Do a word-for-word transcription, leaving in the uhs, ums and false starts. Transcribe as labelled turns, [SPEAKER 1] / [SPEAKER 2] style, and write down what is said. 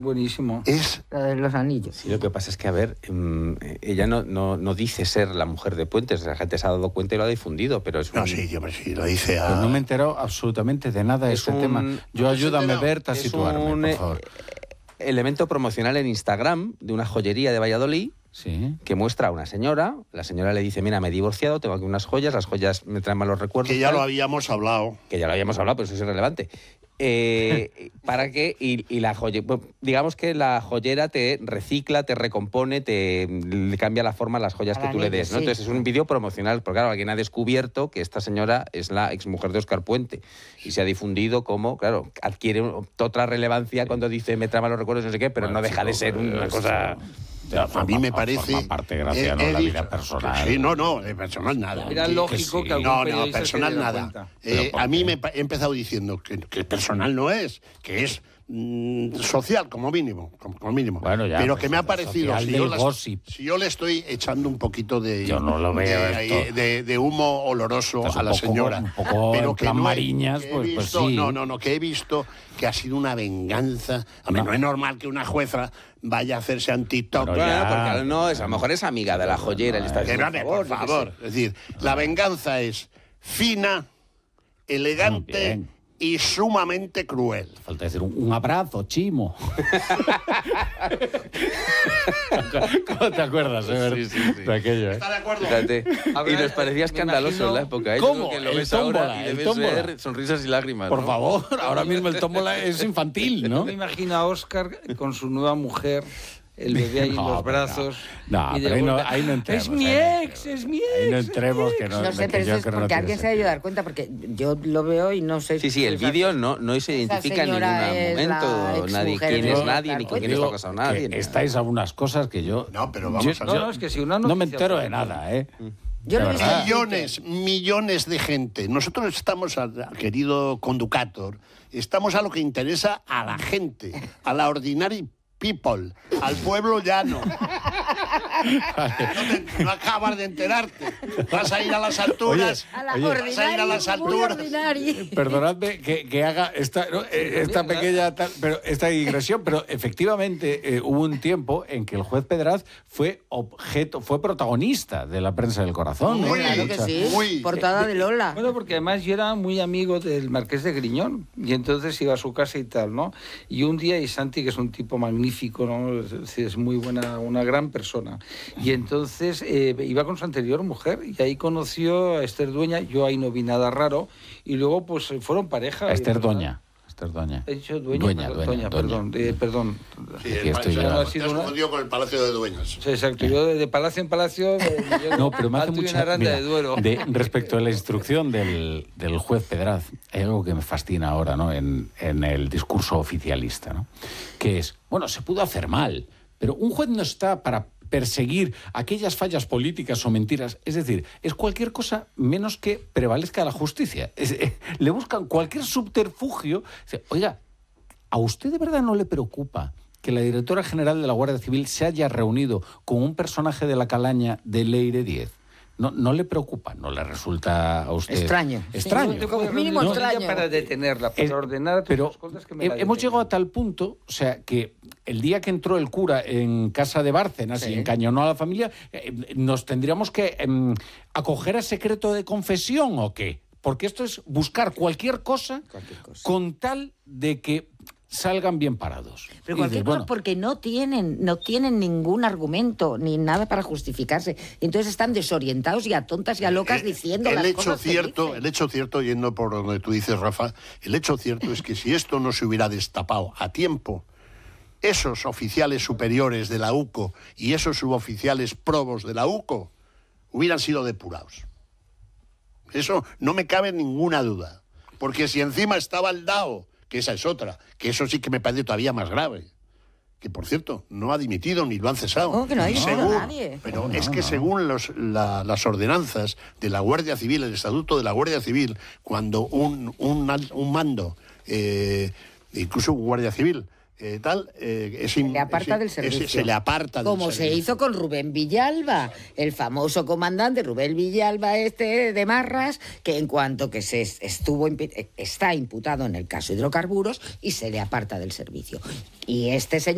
[SPEAKER 1] Buenísimo.
[SPEAKER 2] Es
[SPEAKER 3] la de los anillos.
[SPEAKER 4] Sí, lo que pasa es que, a ver, um, ella no, no, no dice ser la mujer de Puentes, la gente se ha dado cuenta y lo ha difundido, pero es
[SPEAKER 2] No,
[SPEAKER 4] un...
[SPEAKER 2] sí, yo, sí, lo dice a...
[SPEAKER 5] Pues no me he enterado absolutamente de nada de
[SPEAKER 4] Es
[SPEAKER 5] este
[SPEAKER 4] un-
[SPEAKER 5] tema. Yo
[SPEAKER 2] ¿No te has
[SPEAKER 5] ayúdame,
[SPEAKER 2] enterado?
[SPEAKER 5] Berta, a
[SPEAKER 4] Es
[SPEAKER 5] situarme,
[SPEAKER 4] un,
[SPEAKER 5] por
[SPEAKER 4] eh,
[SPEAKER 5] favor.
[SPEAKER 4] elemento promocional en Instagram de una joyería de Valladolid
[SPEAKER 5] Sí.
[SPEAKER 4] que muestra a una señora. La señora le dice, mira, me he divorciado, tengo aquí unas joyas, las joyas me traen malos recuerdos.
[SPEAKER 2] Que ya
[SPEAKER 4] tal".
[SPEAKER 2] lo habíamos hablado.
[SPEAKER 4] Que ya lo habíamos hablado, pero eso es irrelevante. Eh, para que, y, y la joye, bueno, digamos que la joyera te recicla, te recompone, te le cambia la forma a las joyas
[SPEAKER 3] A
[SPEAKER 4] que
[SPEAKER 3] la
[SPEAKER 4] tú le
[SPEAKER 3] niña,
[SPEAKER 4] des, ¿no?
[SPEAKER 3] sí.
[SPEAKER 4] Entonces es un vídeo promocional, porque claro, alguien ha descubierto que esta señora es la exmujer de Óscar Puente y se ha difundido como, claro, adquiere otra relevancia cuando dice me trama los recuerdos, no sé qué, pero
[SPEAKER 5] Bueno,
[SPEAKER 4] no deja de
[SPEAKER 5] chico,
[SPEAKER 4] ser una
[SPEAKER 5] esto-
[SPEAKER 4] cosa...
[SPEAKER 2] A mí me parece...
[SPEAKER 5] Forma parte, gracias, no,
[SPEAKER 2] he
[SPEAKER 5] la
[SPEAKER 2] dicho-
[SPEAKER 5] vida personal.
[SPEAKER 2] Sí, no, no, de personal nada.
[SPEAKER 1] Era
[SPEAKER 2] Que-
[SPEAKER 1] lógico
[SPEAKER 5] sí.
[SPEAKER 1] que algún
[SPEAKER 2] No, no,
[SPEAKER 1] periodista se
[SPEAKER 2] personal
[SPEAKER 1] diera
[SPEAKER 2] nada.
[SPEAKER 1] cuenta.
[SPEAKER 2] Eh,
[SPEAKER 5] ¿Pero por
[SPEAKER 2] a mí
[SPEAKER 5] qué?
[SPEAKER 2] me pa- he empezado diciendo que, que personal no es, que es mm, social, como mínimo. Como, como mínimo.
[SPEAKER 5] Bueno, ya,
[SPEAKER 2] Pero
[SPEAKER 5] pues,
[SPEAKER 2] que me ha
[SPEAKER 5] social
[SPEAKER 2] parecido... Si
[SPEAKER 5] del
[SPEAKER 2] yo, las-
[SPEAKER 5] gossip.
[SPEAKER 2] si yo le estoy echando un poquito de...
[SPEAKER 5] Yo no lo veo
[SPEAKER 2] De,
[SPEAKER 5] esto.
[SPEAKER 2] de- de humo oloroso
[SPEAKER 5] Estás
[SPEAKER 2] a
[SPEAKER 5] un
[SPEAKER 2] la
[SPEAKER 5] poco-
[SPEAKER 2] señora.
[SPEAKER 5] un poco en plan
[SPEAKER 2] no he-
[SPEAKER 5] Mariñas,
[SPEAKER 2] que he
[SPEAKER 5] pues- pues
[SPEAKER 2] visto-
[SPEAKER 5] sí.
[SPEAKER 2] No, no, no, que he visto que ha sido una venganza. A ver,
[SPEAKER 5] No.
[SPEAKER 2] no es normal que una jueza vaya a hacerse en TikTok.
[SPEAKER 5] Bueno,
[SPEAKER 4] Bueno,
[SPEAKER 5] ya.
[SPEAKER 4] porque no, es, a lo mejor es amiga de la joyera y le está
[SPEAKER 2] Que
[SPEAKER 4] diciendo,
[SPEAKER 2] dame,
[SPEAKER 4] por
[SPEAKER 2] por
[SPEAKER 4] favor, yo qué
[SPEAKER 2] favor.
[SPEAKER 4] sé.
[SPEAKER 2] Es decir, la venganza es fina,
[SPEAKER 5] Muy
[SPEAKER 2] elegante
[SPEAKER 5] bien.
[SPEAKER 2] y sumamente cruel.
[SPEAKER 5] Falta decir un, un abrazo, Chimo. ¿Cómo te acuerdas, eh, Berta?
[SPEAKER 4] Sí, sí, sí.
[SPEAKER 5] De aquello, eh?
[SPEAKER 2] ¿Está de acuerdo?
[SPEAKER 4] Fíjate.
[SPEAKER 1] Habrá-
[SPEAKER 4] Y nos parecía
[SPEAKER 1] me
[SPEAKER 4] escandaloso
[SPEAKER 1] imagino-
[SPEAKER 4] en la época, ¿eh?
[SPEAKER 5] ¿Cómo?
[SPEAKER 4] Yo creo que lo
[SPEAKER 5] El
[SPEAKER 4] ves ahora
[SPEAKER 5] tómbola,
[SPEAKER 4] y
[SPEAKER 5] el
[SPEAKER 4] debe
[SPEAKER 5] tómbola.
[SPEAKER 4] ser sonrisas y lágrimas,
[SPEAKER 5] Por
[SPEAKER 4] ¿no?
[SPEAKER 5] favor, ahora mismo el tómbola es infantil, ¿no?
[SPEAKER 1] Yo me imagino a Óscar con su nueva mujer, el bebé ahí en
[SPEAKER 5] No,
[SPEAKER 1] los
[SPEAKER 5] pero no.
[SPEAKER 1] brazos.
[SPEAKER 5] No,
[SPEAKER 1] y de
[SPEAKER 5] pero ahí no-
[SPEAKER 1] golpe,
[SPEAKER 5] ahí no entremos,
[SPEAKER 1] Es mi
[SPEAKER 5] ahí no
[SPEAKER 1] ex, es mi ex.
[SPEAKER 5] Ahí no
[SPEAKER 1] es
[SPEAKER 5] entremos,
[SPEAKER 1] mi
[SPEAKER 5] que
[SPEAKER 1] ex".
[SPEAKER 5] no,
[SPEAKER 3] No sé,
[SPEAKER 5] que
[SPEAKER 3] pero
[SPEAKER 5] yo
[SPEAKER 3] eso es
[SPEAKER 5] creo que no
[SPEAKER 3] porque
[SPEAKER 5] tiene
[SPEAKER 3] alguien se
[SPEAKER 5] sentido.
[SPEAKER 3] debe dar cuenta, porque yo lo veo y no sé...
[SPEAKER 4] Sí, sí, el
[SPEAKER 3] esa-
[SPEAKER 4] vídeo no, no se identifica en ningún
[SPEAKER 3] señora es
[SPEAKER 4] momento
[SPEAKER 3] la
[SPEAKER 4] nadie
[SPEAKER 3] exmujer
[SPEAKER 4] quién
[SPEAKER 3] de
[SPEAKER 4] es nadie, ni
[SPEAKER 3] Óscar
[SPEAKER 4] con quién
[SPEAKER 5] Digo
[SPEAKER 4] está casado nadie.
[SPEAKER 5] que
[SPEAKER 4] ni nada.
[SPEAKER 5] estáis a unas cosas que yo...
[SPEAKER 2] No, pero vamos
[SPEAKER 5] yo-
[SPEAKER 2] a
[SPEAKER 1] No,
[SPEAKER 2] ver.
[SPEAKER 1] no, es que si una
[SPEAKER 5] No me
[SPEAKER 1] noticia
[SPEAKER 5] entero de
[SPEAKER 1] fuera-
[SPEAKER 5] nada, ¿eh?
[SPEAKER 3] Yo
[SPEAKER 5] De
[SPEAKER 3] lo he visto
[SPEAKER 5] verdad.
[SPEAKER 3] en Twitter.
[SPEAKER 2] Millones, millones de gente. Nosotros estamos, al- querido conducator, estamos a lo que interesa a la gente, a la ordinary people, al pueblo llano. No, te- no acabas de enterarte. Vas a ir a las alturas.
[SPEAKER 3] A la
[SPEAKER 5] Oye,
[SPEAKER 2] vas a ir a
[SPEAKER 3] ordinaria,
[SPEAKER 2] las
[SPEAKER 3] muy
[SPEAKER 2] alturas.
[SPEAKER 3] ordinaria.
[SPEAKER 5] Perdonadme que, que haga esta, ¿no? Eh, esta pequeña tal- pero esta digresión, pero efectivamente eh, hubo un tiempo en que el juez Pedraz fue objeto, fue protagonista de la prensa del corazón. ¿no?
[SPEAKER 2] Muy,
[SPEAKER 3] Claro que
[SPEAKER 5] Mucha-
[SPEAKER 3] sí.
[SPEAKER 2] Muy.
[SPEAKER 3] Portada de Lola.
[SPEAKER 1] Bueno, porque además yo era muy amigo del Marqués de Griñón y entonces iba a su casa y tal, ¿no? Y un día, y Santi, que es un tipo magnífico, ¿no? Es, decir, es muy buena, una gran persona. Y entonces eh, iba con su anterior mujer y ahí conoció a Esther Dueña, yo ahí no vi nada raro, y luego pues fueron pareja.
[SPEAKER 5] Esther
[SPEAKER 1] ¿verdad?
[SPEAKER 5] Doña. Esther Doña.
[SPEAKER 1] He dicho Dueña,
[SPEAKER 5] Dueña,
[SPEAKER 1] perdón,
[SPEAKER 5] Dueña,
[SPEAKER 1] perdón,
[SPEAKER 5] Dueña.
[SPEAKER 1] eh, perdón.
[SPEAKER 2] Sí,
[SPEAKER 5] Aquí
[SPEAKER 2] el-
[SPEAKER 5] estoy
[SPEAKER 2] te
[SPEAKER 5] yo.
[SPEAKER 2] has
[SPEAKER 1] Ha sido una-
[SPEAKER 2] confundido con el Palacio de Dueñas.
[SPEAKER 1] Sí, exacto, yo de, de palacio en palacio... eh, yo
[SPEAKER 5] No, pero me hace
[SPEAKER 1] alto y
[SPEAKER 5] mucha...
[SPEAKER 1] una aranda
[SPEAKER 5] mira,
[SPEAKER 1] de Duero.
[SPEAKER 5] de- respecto a la instrucción del, del juez Pedraz, hay algo que me fascina ahora, ¿no? En, en el discurso oficialista, ¿no? Que es, bueno, se pudo hacer mal, pero un juez no está para perseguir aquellas fallas políticas o mentiras. Es decir, es cualquier cosa menos que prevalezca la justicia. Es- eh, le buscan cualquier subterfugio. Dice, oiga, ¿a usted de verdad no le preocupa que la directora general de la Guardia Civil se haya reunido con un personaje de la calaña de Leire diez? ¿No, no le preocupa? ¿No le resulta a usted
[SPEAKER 3] Extraño.
[SPEAKER 5] extraño?
[SPEAKER 1] No te
[SPEAKER 3] Como
[SPEAKER 1] puedes
[SPEAKER 3] mínimo
[SPEAKER 1] reunir con ella
[SPEAKER 3] extraño.
[SPEAKER 1] para detenerla, para
[SPEAKER 5] Es-
[SPEAKER 1] ordenar a tus
[SPEAKER 5] pero
[SPEAKER 1] escoltas que me
[SPEAKER 5] he-
[SPEAKER 1] la
[SPEAKER 5] hemos
[SPEAKER 1] detengan.
[SPEAKER 5] llegado a tal punto, o sea, que el día que entró el cura en casa de Bárcenas
[SPEAKER 3] Sí.
[SPEAKER 5] y encañonó a la familia, eh, nos tendríamos que em, acoger a secreto de confesión o qué. Porque esto es buscar cualquier cosa,
[SPEAKER 3] Cualquier cosa.
[SPEAKER 5] con tal de que salgan bien parados.
[SPEAKER 3] Pero
[SPEAKER 5] Y
[SPEAKER 3] cualquier
[SPEAKER 5] dices,
[SPEAKER 3] cosa
[SPEAKER 5] bueno,
[SPEAKER 3] porque no tienen, no tienen ningún argumento ni nada para justificarse. Entonces están desorientados y a tontas y a locas
[SPEAKER 2] Eh,
[SPEAKER 3] diciendo
[SPEAKER 2] el
[SPEAKER 3] las
[SPEAKER 2] hecho
[SPEAKER 3] cosas que
[SPEAKER 2] cierto,
[SPEAKER 3] dicen.
[SPEAKER 2] el hecho cierto, yendo por donde tú dices, Rafa, el hecho cierto es que si esto no se hubiera destapado a tiempo, esos oficiales superiores de la U C O y esos suboficiales probos de la U C O hubieran sido depurados. Eso no me cabe ninguna duda. Porque si encima estaba el D A O, que esa es otra, que eso sí que me parece todavía más grave, que por cierto no ha dimitido ni lo han cesado.
[SPEAKER 3] No, que no ha
[SPEAKER 2] Y
[SPEAKER 3] dimitido
[SPEAKER 2] según-
[SPEAKER 3] a nadie.
[SPEAKER 2] Pero
[SPEAKER 5] No,
[SPEAKER 2] es que
[SPEAKER 5] no.
[SPEAKER 2] según los, la- las ordenanzas de la Guardia Civil, el Estatuto de la Guardia Civil, cuando un, un, al- un mando, eh, incluso un Guardia Civil, eh, tal, eh, es
[SPEAKER 3] Se le aparta
[SPEAKER 2] es-
[SPEAKER 3] del
[SPEAKER 2] es-
[SPEAKER 3] servicio.
[SPEAKER 2] se le aparta del
[SPEAKER 3] Como se
[SPEAKER 2] servicio.
[SPEAKER 3] hizo con Rubén Villalba, el famoso comandante Rubén Villalba este de Marras, que en cuanto que se est- estuvo impi- está imputado en el caso hidrocarburos y se le aparta del servicio. Y este señor